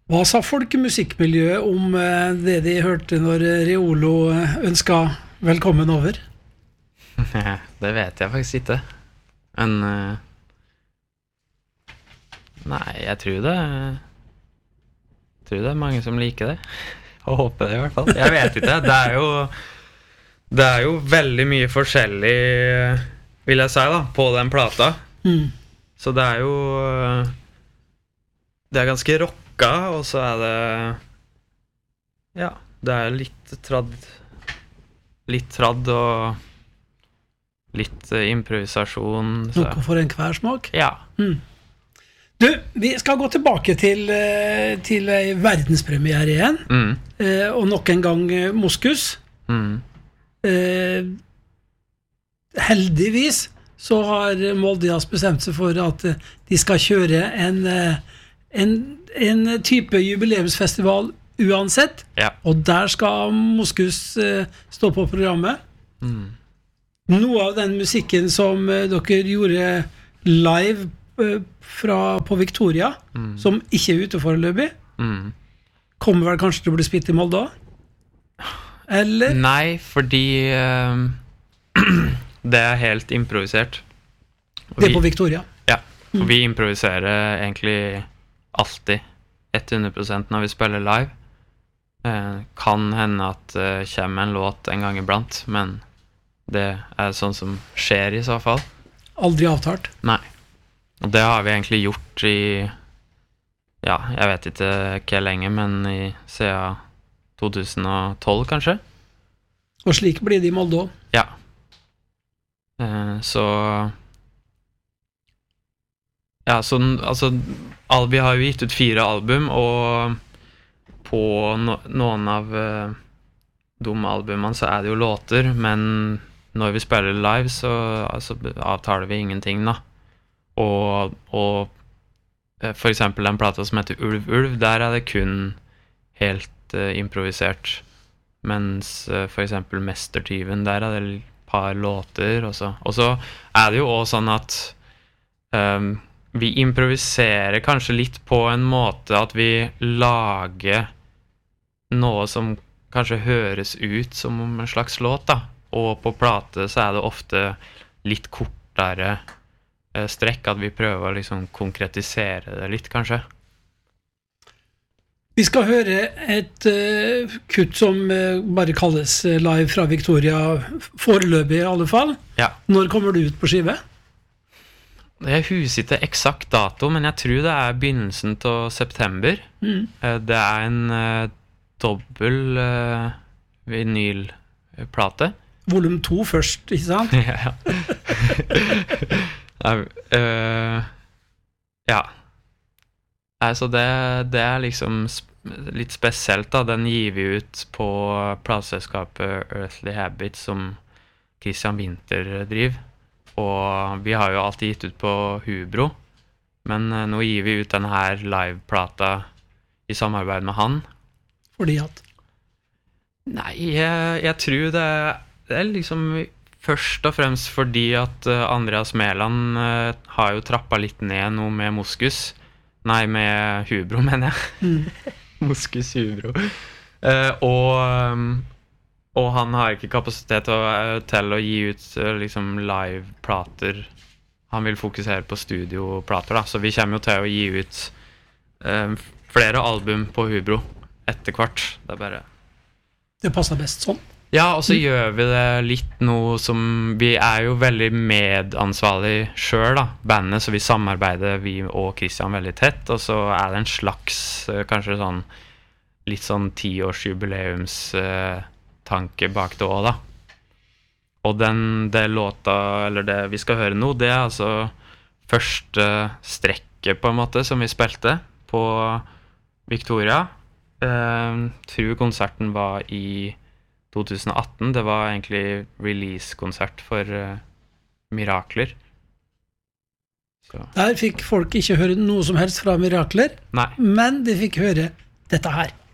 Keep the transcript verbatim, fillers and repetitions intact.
Hva sa folkemusikkmiljøet om eh, det de hørte når Reolo eh, ønsket velkommen over? Det vet jeg faktisk ikke. Men uh, nei, jeg tror det Jeg tror det er mange som liker det. Og håper det i hvert fall. Jeg vet ikke. Det er jo Det er jo veldig mye forskjellig, vil jeg si da, på den plata. Mm. Så det er jo Det er ganske rocka, og så er det Ja, det er litt tradd Litt tradd og litt uh, improvisasjon. Så. Noe for en hver smak? Ja. Mm. Du, vi skal gå tilbake til, uh, til en verdenspremiere igjen. Mm. Uh, og nok en gang uh, Moskus. Mm. Uh, heldigvis så har Moldias bestemt seg for at uh, de skal kjøre en, uh, en, en type jubileumsfestival uansett. Ja. Og der skal Moskus uh, stå på programmet. Mm. Noe av den musikken som uh, dere gjorde live uh, fra, på Victoria, Mm. som ikke er ute foreløpig, Mm. kommer vel kanskje til å bli spilt i Molde også? Eller? Nei, fordi uh, det er helt improvisert. Og Det er vi- på Victoria. Ja, for vi improviserer egentlig alltid hundre prosent når vi spiller live. Eh, kan hende at det uh, kommer en låt en gang iblant, men det er sånn som skjer i så fall. Aldri avtalt. Nei. Og det har vi egentlig gjort i Ja, jeg vet ikke hvor lenge, men i siden to tusen og tolv kanskje. Og slik blir det i Molde også. Ja. Eh, så Ja, så altså Albi har jo gitt ut fire album, og på no, noen av uh, de albumene så er det jo låter, men når vi spiller live så altså, avtaler vi ingenting da. Og, og uh, for eksempel den plata som heter Ulv Ulv, der er det kun helt uh, improvisert. Mens uh, for eksempel Mestertyven, der er det et par låter. Og så, og så er det jo også sånn at um, vi improviserer kanskje litt på en måte at vi lager noe som kanskje høres ut som en slags låt da. Og på plate så er det ofte litt kortere eh, strekk, at vi prøver å liksom konkretisere det litt kanskje. Vi skal høre et uh, kutt som uh, bare kalles uh, live fra Victoria, foreløpig i alle fall. Ja. Når kommer du ut på skive? Jeg husker ikke eksakt dato, men jeg tror det er begynnelsen til september. Mm. Eh, det er en eh, dobbel eh, vinylplate. Volum to først, ikke sant? Ja, ja. Nei, øh, ja. Altså det, det er liksom sp- litt spesielt da. Den gir vi ut på plateselskapet Earthly Habits som Christian Winther driver. Og vi har jo alltid gitt ut på Hubro, men uh, nå gir vi ut denne her liveplata i samarbeid med han. Fordi at? Nei, jeg, jeg tror det, det er liksom først og fremst fordi at uh, Andreas Mæland uh, har jo trappet litt ned noe med Moskus. Nei, med Hubro, mener jeg. Mm. Moskus Hubro. Uh, og... Um, Og han har ikke kapasitet til å, til å gi ut liksom, live-plater. Han vil fokusere på studioplater, da. Så vi kommer jo til å gi ut um, flere album på Hubro etter hvert. Det er bare... Det passer best sånn. Ja, og så mm. gjør vi det litt noe som... Vi er jo veldig medansvarlig selv, da, bandet, så vi samarbeider, vi og Christian, veldig tett. Og så er det en slags, kanskje sånn, litt sånn tiårsjubileums... Uh, tanke bak det også da. Og den, det låta, eller det vi skal høre nå, det er altså første strekket på en måte som vi spilte på Victoria. Eh, tror konserten var i to tusen atten. Det var egentlig release-konsert for uh, Mirakler. Så. Der fikk folk ikke høre noe som helst fra Mirakler, Nei. men de fikk høre dette her.